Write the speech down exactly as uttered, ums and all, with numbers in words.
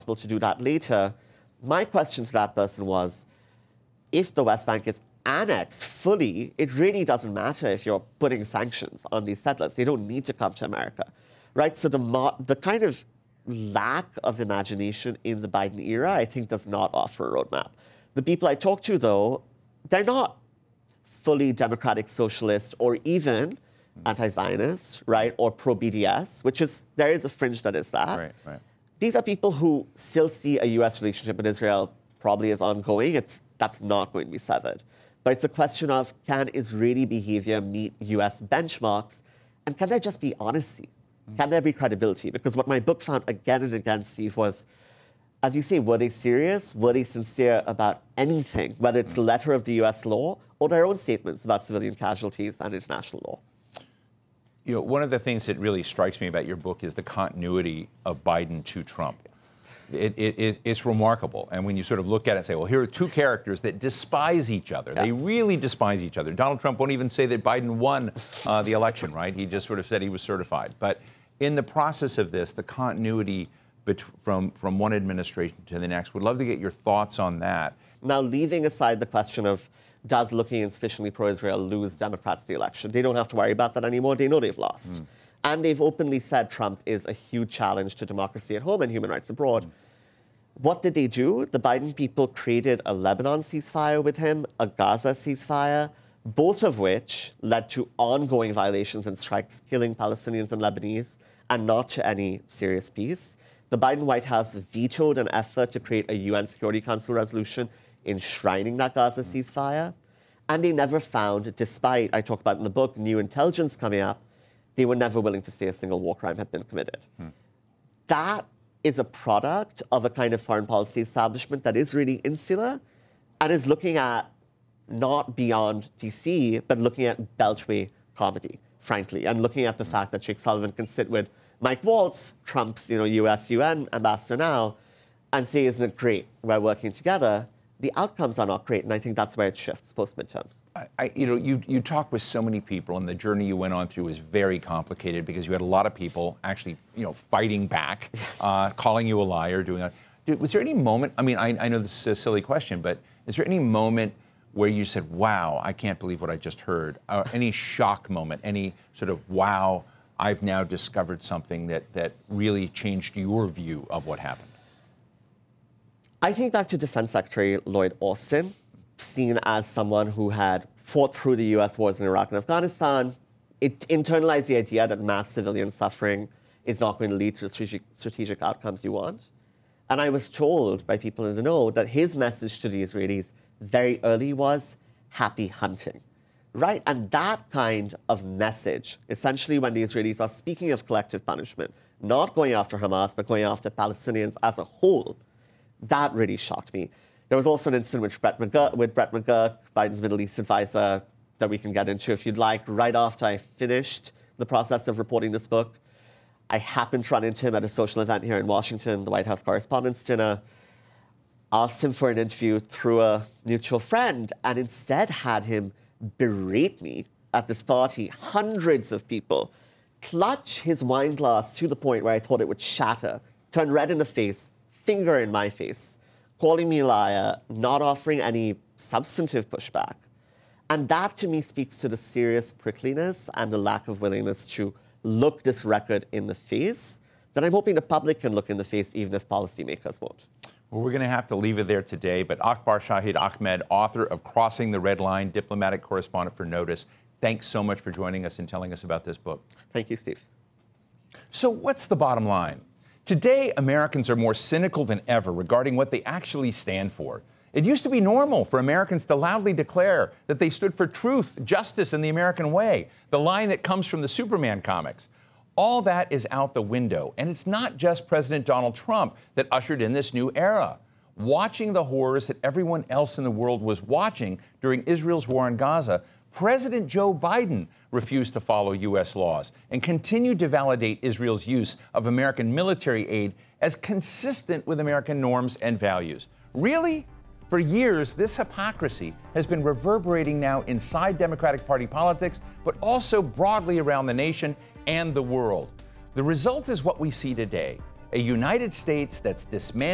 to do that later. My question to that person was, if the West Bank is annexed fully, it really doesn't matter if you're putting sanctions on these settlers. They don't need to come to America, right? So the, mo- the kind of lack of imagination in the Biden era, I think, does not offer a roadmap. The people I talk to, though, they're not fully democratic socialist or even anti-Zionist, right, or pro-B D S, which is, there is a fringe that is that. Right, right. These are people who still see a U S relationship with Israel probably as ongoing. It's, that's not going to be severed. But it's a question of, can Israeli behavior meet U S benchmarks? And can there just be honesty? Mm-hmm. Can there be credibility? Because what my book found again and again, Steve, was, as you say, were they serious? Were they sincere about anything, whether it's the letter of the U S law or their own statements about civilian casualties and international law? You know, one of the things that really strikes me about your book is the continuity of Biden to Trump. Yes. It, it, it, it's remarkable. And when you sort of look at it and say, well, here are two characters that despise each other. Yes. They really despise each other. Donald Trump won't even say that Biden won uh, the election, right? He just sort of said he was certified. But in the process of this, the continuity bet- from, from one administration to the next, would love to get your thoughts on that. Now, leaving aside the question of, does looking insufficiently pro-Israel lose Democrats the election? They don't have to worry about that anymore. They know they've lost. Mm. And they've openly said Trump is a huge challenge to democracy at home and human rights abroad. Mm. What did they do? The Biden people created a Lebanon ceasefire with him, a Gaza ceasefire, both of which led to ongoing violations and strikes, killing Palestinians and Lebanese, and not to any serious peace. The Biden White House vetoed an effort to create a U N Security Council resolution enshrining that Gaza ceasefire. And they never found, despite, I talk about in the book, new intelligence coming up, they were never willing to say a single war crime had been committed. Hmm. That is a product of a kind of foreign policy establishment that is really insular and is looking at not beyond D C, but looking at Beltway comedy, frankly, and looking at the hmm. fact that Jake Sullivan can sit with Mike Waltz, Trump's you know, U S U N ambassador now, and say, isn't it great, we're working together. The outcomes are not great, and I think that's where it shifts post-midterms. I, I, you know, you, you talk with so many people, and the journey you went on through was very complicated because you had a lot of people actually, you know, fighting back, yes. uh, calling you a liar, doing that. Was there any moment, I mean, I, I know this is a silly question, but is there any moment where you said, wow, I can't believe what I just heard? Or any shock moment, any sort of, wow, I've now discovered something that, that really changed your view of what happened? I think back to Defense Secretary Lloyd Austin, seen as someone who had fought through the U S wars in Iraq and Afghanistan. It internalized the idea that mass civilian suffering is not going to lead to strategic, strategic outcomes you want. And I was told by people in the know that his message to the Israelis very early was happy hunting, right? And that kind of message, essentially when the Israelis are speaking of collective punishment, not going after Hamas, but going after Palestinians as a whole, that really shocked me. There was also an incident with Brett McGurk, with Brett McGurk, Biden's Middle East advisor, that we can get into if you'd like. Right after I finished the process of reporting this book, I happened to run into him at a social event here in Washington, the White House Correspondents' Dinner, asked him for an interview through a mutual friend, and instead had him berate me at this party. Hundreds of people clutch his wine glass to the point where I thought it would shatter, turn red in the face, finger in my face, calling me a liar, not offering any substantive pushback. And that, to me, speaks to the serious prickliness and the lack of willingness to look this record in the face that I'm hoping the public can look in the face, even if policymakers won't. Well, we're going to have to leave it there today, but Akbar Shahid Ahmed, author of Crossing the Red Line, diplomatic correspondent for Notice, thanks so much for joining us and telling us about this book. Thank you, Steve. So what's the bottom line? Today, Americans are more cynical than ever regarding what they actually stand for. It used to be normal for Americans to loudly declare that they stood for truth, justice, and the American way, the line that comes from the Superman comics. All that is out the window, and it's not just President Donald Trump that ushered in this new era. Watching the horrors that everyone else in the world was watching during Israel's war in Gaza, President Joe Biden refused to follow U S laws and continued to validate Israel's use of American military aid as consistent with American norms and values. Really? For years, this hypocrisy has been reverberating now inside Democratic Party politics, but also broadly around the nation and the world. The result is what we see today, a United States that's dismantled